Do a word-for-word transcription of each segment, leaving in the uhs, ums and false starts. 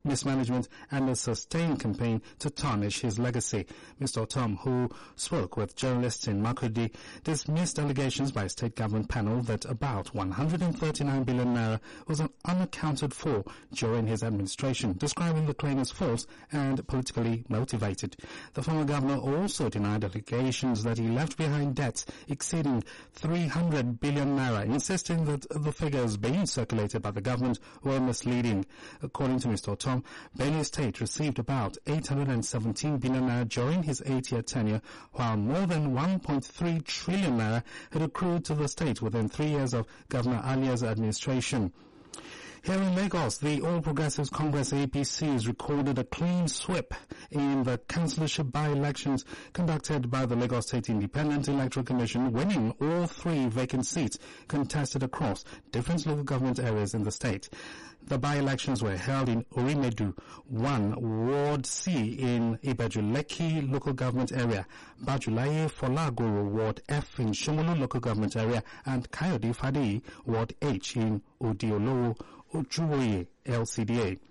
mismanagement and a sustained campaign to tarnish his legacy. Mister Otom, who spoke with journalists in Makurdi, dismissed allegations by a state government panel that about one hundred thirty-nine billion naira was unaccounted for during his administration, describing the claim as false and politically motivated. The former governor also denied allegations that he left behind debts exceeding three hundred billion naira, insisting that the figures being circulated by the government were misleading. According to Mister Otom, Benue State received about eight hundred seventeen billion naira during his eight-year tenure, while more than one point three trillion naira had accrued to the state within three years of Governor Alia's administration. Here in Lagos, the All Progressives Congress A P C has recorded a clean sweep in the councillorship by-elections conducted by the Lagos State Independent Electoral Commission, winning all three vacant seats contested across different local government areas in the state. The by-elections were held in Orimedu one, Ward C in Ibeju-Lekki local government area, Bajulaye Folagoro Ward F in Shomolu local government area, and Kayode Fadeyi Ward H in Odiolowo Ojuwoye L C D A.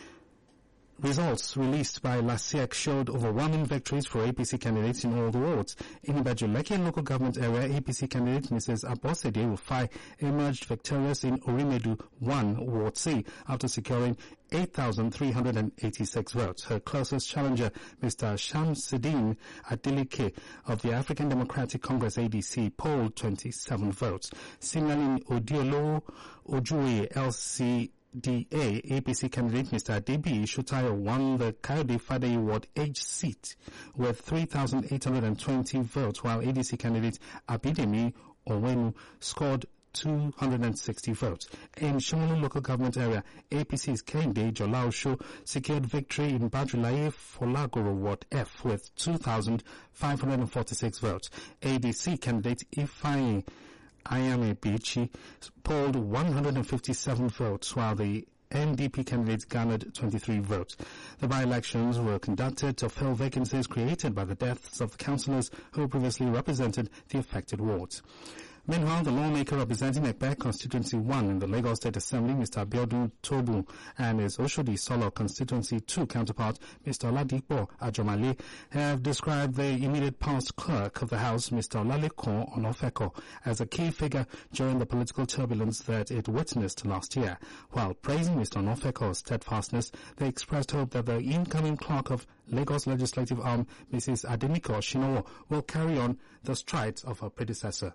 Results released by LASIEC showed overwhelming victories for A P C candidates in all the wards. In Ibeju-Lekki local government area, A P C candidate Missus Abosede Rufai emerged victorious in Orimedu one, Ward C, after securing eight thousand three hundred eighty-six votes. Her closest challenger, Mister Shamsuddin Adeleke of the African Democratic Congress A D C, polled twenty-seven votes. Similarly, in Odiolowo Ojuwoye L C D A, A P C candidate Mister Adebi Shutayo won the Kayode Fadeyi Ward H seat with three thousand eight hundred twenty votes, while A D C candidate Abidemi Owenu scored two hundred sixty votes. In Shomolu local government area, A P C's Kehinde Jolaosho secured victory in Bajulaye Folagoro Ward F with two thousand five hundred forty-six votes. A D C candidate Ifeanyi Ayame Bichi polled one hundred fifty-seven votes, while the N D P candidates garnered twenty-three votes. The by-elections were conducted to fill vacancies created by the deaths of the councillors who previously represented the affected wards. Meanwhile, the lawmaker representing Ekpe Constituency one in the Lagos State Assembly, Mister Abiodun Tobu, and his Oshodi Solo Constituency two counterpart, Mister Oladipo Ajomale, have described the immediate past clerk of the House, Mister Olaleko Onofeko, as a key figure during the political turbulence that it witnessed last year. While praising Mister Onofeko's steadfastness, they expressed hope that the incoming clerk of Lagos Legislative Arm, Missus Adenike Oshinowo, will carry on the strides of her predecessor.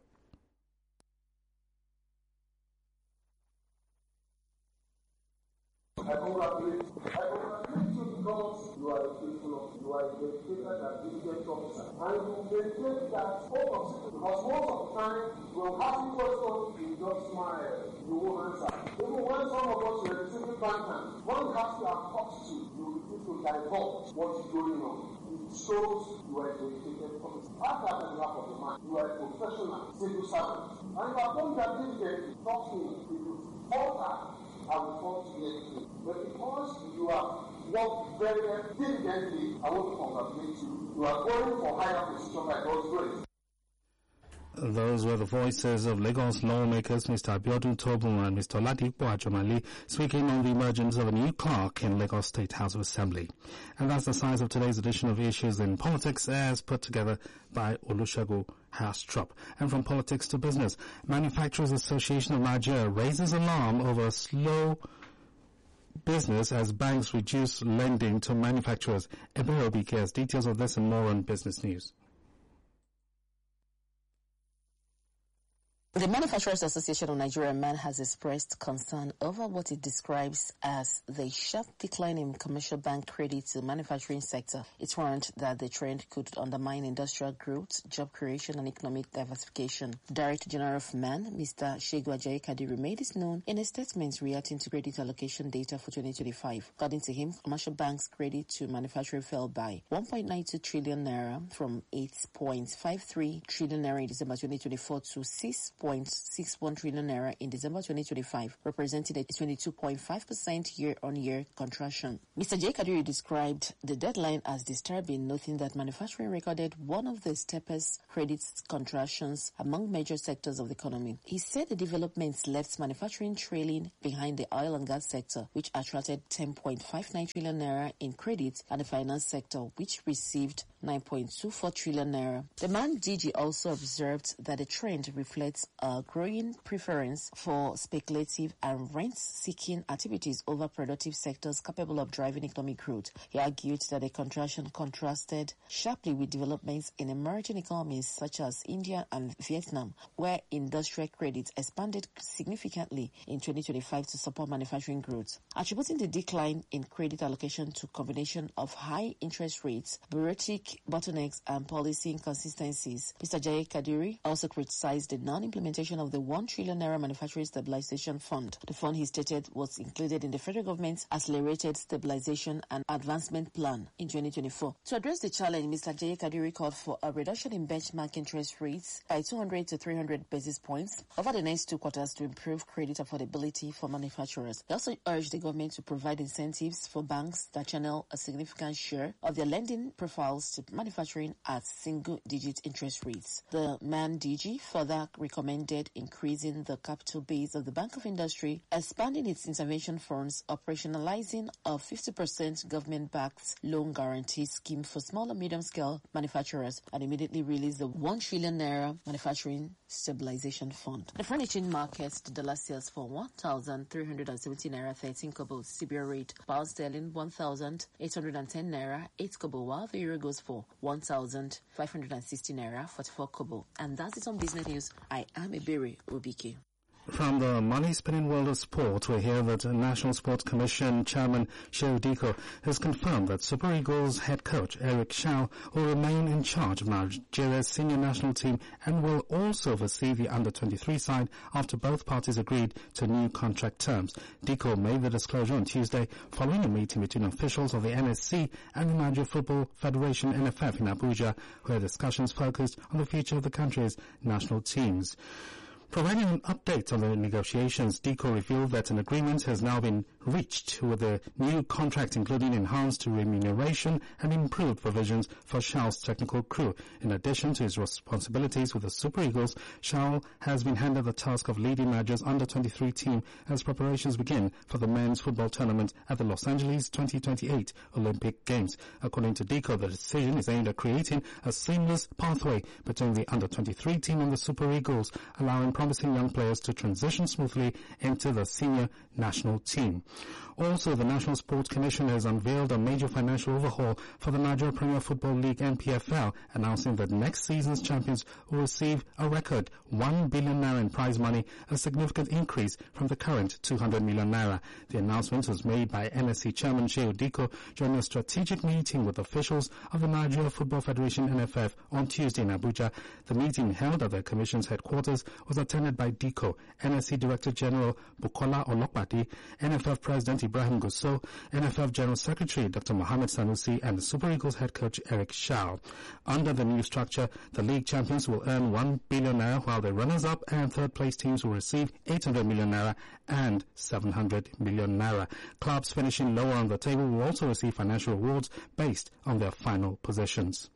I congratulate you. I congratulate you because you are a faithful officer. You are a dedicated and diligent officer. And you maintain that whole consistency. Because most of the time, when asking questions, you just smile. You won't answer. Even when some of us were receiving banters, when you have to have talked to, you refuse to divulge what's going on. It shows you are a dedicated officer. After that, you have of the man, you are a professional civil servant. And you have done that diligently, talking to you. All that. I will come to you. But because you have worked very diligently, I want to congratulate you. You are going for higher position by God's grace. Those were the voices of Lagos lawmakers Mister Abiodun Tobu and Mister Oladipo Ajomale speaking on the emergence of a new clerk in Lagos State House of Assembly. And that's the size of today's edition of Issues in Politics, as put together by Olusegun Hastrup. And from politics to business, Manufacturers Association of Nigeria raises alarm over slow business as banks reduce lending to manufacturers. Ebere Obi has details of this and more on Business News. The Manufacturers Association of Nigeria M A N has expressed concern over what it describes as the sharp decline in commercial bank credit to the manufacturing sector. It warned that the trend could undermine industrial growth, job creation, and economic diversification. Director General of M A N, Mister Segun Ajayi Kadiri, made this known in a statement reacting to credit allocation data for twenty twenty-five. According to him, commercial banks' credit to manufacturing fell by one point nine two trillion naira from eight point five three trillion naira in December twenty twenty-four to six point point six one trillion naira in December twenty twenty-five, representing a twenty-two point five percent year-on-year contraction. Mister J. Kadiri described the deadline as disturbing, noting that manufacturing recorded one of the steepest credit contractions among major sectors of the economy. He said the developments left manufacturing trailing behind the oil and gas sector, which attracted ten point five nine trillion naira in credit, and the finance sector, which received nine point two four trillion naira. The man D G also observed that the trend reflects a growing preference for speculative and rent-seeking activities over productive sectors capable of driving economic growth. He argued that the contraction contrasted sharply with developments in emerging economies such as India and Vietnam, where industrial credit expanded significantly in twenty twenty-five to support manufacturing growth. Attributing the decline in credit allocation to a combination of high interest rates, bureaucratic bottlenecks, and policy inconsistencies, Mister Jai Kadiri also criticized the non-implementation of the one trillion naira Manufacturing Stabilization Fund. The fund, he stated, was included in the federal government's Accelerated Stabilization and Advancement Plan in twenty twenty-four. To address the challenge, Mister Jai Kadiri called for a reduction in benchmark interest rates by two hundred to three hundred basis points over the next two quarters to improve credit affordability for manufacturers. He also urged the government to provide incentives for banks that channel a significant share of their lending profiles to manufacturing at single-digit interest rates. The man D G further recommended increasing the capital base of the Bank of Industry, expanding its intervention funds, operationalizing a fifty percent government-backed loan guarantee scheme for small and medium-scale manufacturers, and immediately release the one trillion naira Manufacturing Stabilization Fund. The foreign exchange markets, the dollar sells for one thousand three hundred seventy naira thirteen kobo, C B O rate, pound sterling one thousand eight hundred ten naira eight kobo, while the euro goes for one thousand five hundred sixty naira forty-four kobo. And that's it on Business News. I am Ebere Obike. From the money-spinning world of sport, we hear that National Sports Commission Chairman Shehu Diko has confirmed that Super Eagles head coach Eric Shao will remain in charge of Nigeria's senior national team and will also oversee the under twenty-three side after both parties agreed to new contract terms. Diko made the disclosure on Tuesday following a meeting between officials of the N S C and the Nigeria Football Federation N F F in Abuja, where discussions focused on the future of the country's national teams. Providing an update on the negotiations, Diko revealed that an agreement has now been reached with a new contract including enhanced remuneration and improved provisions for Shao's technical crew. In addition to his responsibilities with the Super Eagles, Shao has been handed the task of leading Nigeria's under twenty-three team as preparations begin for the men's football tournament at the Los Angeles twenty twenty-eight Olympic Games. According to Diko, the decision is aimed at creating a seamless pathway between the under twenty-three team and the Super Eagles, allowing promising young players to transition smoothly into the senior national team. Also, the National Sports Commission has unveiled a major financial overhaul for the Nigeria Premier Football League N P F L, announcing that next season's champions will receive a record one billion naira in prize money, a significant increase from the current two hundred million naira. The announcement was made by N S C Chairman Shehu Diko during a strategic meeting with officials of the Nigeria Football Federation N F F on Tuesday in Abuja. The meeting held at the Commission's headquarters was attended by Diko, N S C Director General Bukola Olopati, N F F President Ibrahim Gusso, N F F General Secretary Doctor Mohamed Sanusi, and the Super Eagles head coach Eric Shao. Under the new structure, the league champions will earn one billion naira, while the runners-up and third-place teams will receive eight hundred million naira and seven hundred million naira. Clubs finishing lower on the table will also receive financial rewards based on their final positions.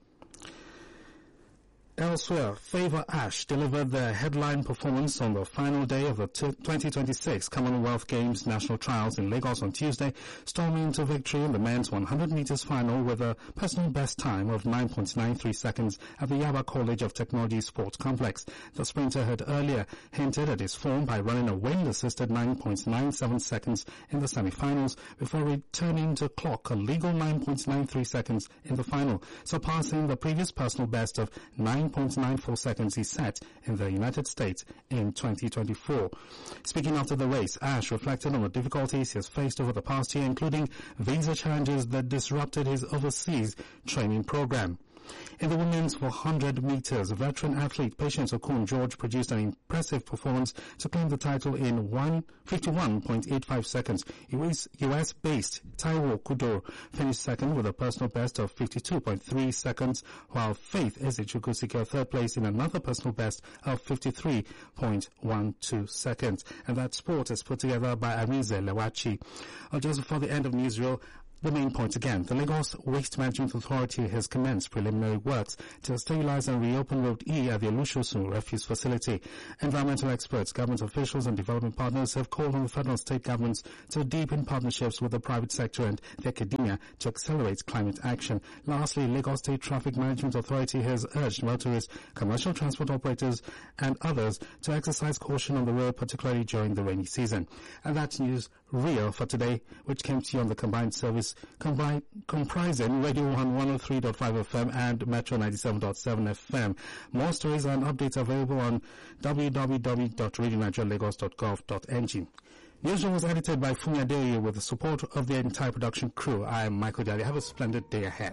Elsewhere, Favour Ash delivered their headline performance on the final day of the twenty twenty-six Commonwealth Games national trials in Lagos on Tuesday, storming into victory in the men's one hundred meters final with a personal best time of nine point nine three seconds at the Yaba College of Technology Sports Complex. The sprinter had earlier hinted at his form by running a wind-assisted nine point nine seven seconds in the semi-finals before returning to clock a legal nine point nine three seconds in the final, surpassing the previous personal best of nine point nine four seconds he set in the United States in twenty twenty-four. Speaking after the race, Ash reflected on the difficulties he has faced over the past year, including visa challenges that disrupted his overseas training program. In the women's four hundred meters, veteran athlete Patience Okun George produced an impressive performance to claim the title in one fifty-one point eight five seconds. U S-based Taiwo Kudo finished second with a personal best of fifty-two point three seconds, while Faith Ezechuku secured third place in another personal best of fifty-three point one two seconds. And that sport is put together by Amize Lewachi. Uh, just before the end of newsreel, the main point again. The Lagos Waste Management Authority has commenced preliminary works to stabilize and reopen Road E at the Olushosun refuse facility. Environmental experts, government officials and development partners have called on the federal and state governments to deepen partnerships with the private sector and the academia to accelerate climate action. Lastly, Lagos State Traffic Management Authority has urged motorists, commercial transport operators and others to exercise caution on the road, particularly during the rainy season. And that's news real for today, which came to you on the combined service combined, comprising Radio one one oh three point five F M and Metro ninety-seven point seven F M. More stories and updates available on w w w dot radio nigeria lagos dot gov dot n g. Newsroom was edited by Fumi Adeoye with the support of the entire production crew. I am Michael Daly. Have a splendid day ahead.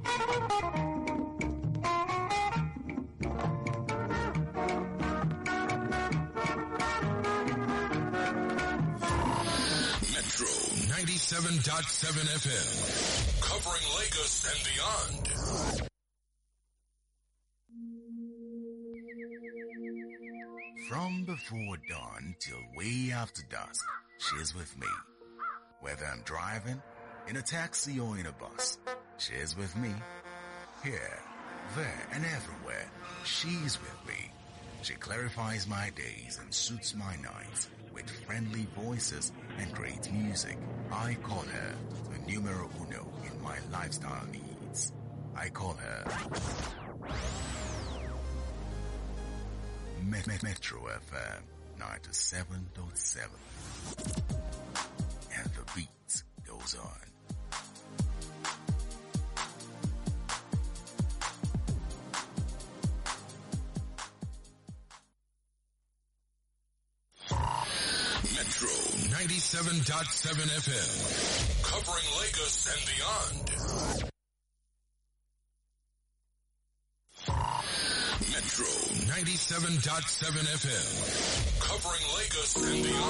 ninety-seven point seven F M, covering Lagos and beyond. From before dawn till way after dusk, she's with me. Whether I'm driving, in a taxi or in a bus, she's with me. Here, there, and everywhere, she's with me. She clarifies my days and suits my nights with friendly voices and great music. I call her the numero uno in my lifestyle needs. I call her Met- Met- Metro F M ninety-seven point seven. And the beat goes on. ninety-seven point seven F M, covering Lagos and beyond. Metro ninety-seven point seven F M, covering Lagos and beyond.